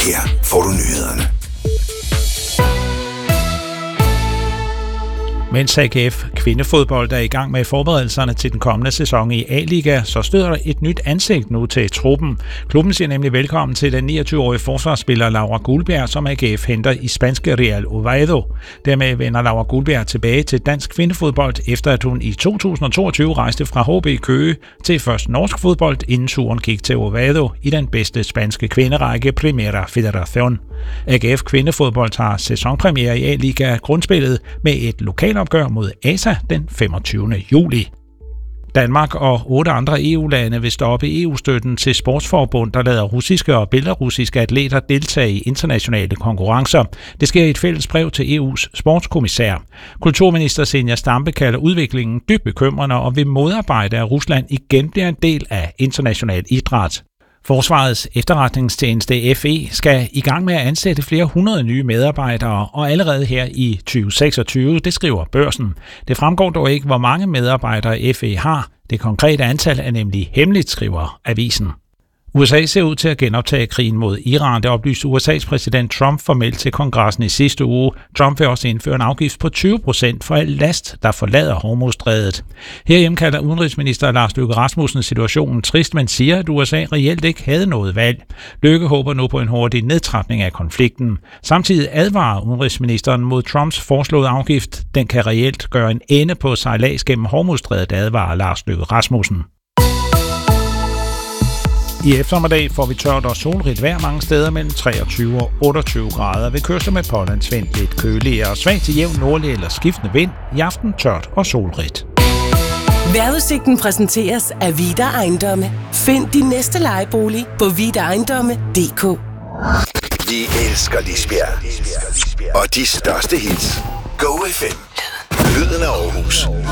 Her får du nyhederne. Mens AGF kvindefodbold er i gang med forberedelserne til den kommende sæson i A-liga, så støder der et nyt ansigt nu til truppen. Klubben siger nemlig velkommen til den 29-årige forsvarsspiller Laura Guldbjerg, som AGF henter i spanske Real Oviedo. Dermed vender Laura Guldbjerg tilbage til dansk kvindefodbold, efter at hun i 2022 rejste fra HB Køge til først norsk fodbold, inden turen gik til Oviedo i den bedste spanske kvinderække Primera Federación. AGF kvindefodbold har sæsonpremiere i A-liga grundspillet med et lokalopgør mod ASA den 25. juli. Danmark og 8 andre EU-lande vil stoppe EU-støtten til sportsforbund, der lader russiske og belarusiske atleter deltage i internationale konkurrencer. Det sker i et fælles brev til EU's sportskommissær. Kulturminister Zenia Stampe kalder udviklingen dybt bekymrende og vil modarbejde, at Rusland igen bliver en del af international idræt. Forsvarets efterretningstjeneste FE skal i gang med at ansætte flere hundrede nye medarbejdere, og allerede her i 2026, det skriver Børsen. Det fremgår dog ikke, hvor mange medarbejdere FE har. Det konkrete antal er nemlig hemmeligt, skriver avisen. USA ser ud til at genoptage krigen mod Iran. Det oplyste USA's præsident Trump formelt til kongressen i sidste uge. Trump vil også indføre en afgift på 20% for al last, der forlader Hormuzstrædet. Herhjemme kalder udenrigsminister Lars Løkke Rasmussen situationen trist, men siger, at USA reelt ikke havde noget valg. Løkke håber nu på en hurtig nedtrapning af konflikten. Samtidig advarer udenrigsministeren mod Trumps foreslåede afgift. Den kan reelt gøre en ende på sejlads gennem Hormuzstrædet, advarer Lars Løkke Rasmussen. I eftermiddag får vi tørt og solrigt vejr mange steder mellem 23 og 28 grader. Ved kyster med pålandsvind lidt køligere og svag til jævn nordlig eller skiftende vind. I aften tørt og solrigt. Vejrudsigten præsenteres af Vida Ejendomme. Find din næste lejebolig på vidaejendomme.dk. Vi elsker Lisbjerg. Og de største hits. Go FM. Lyden af Aarhus.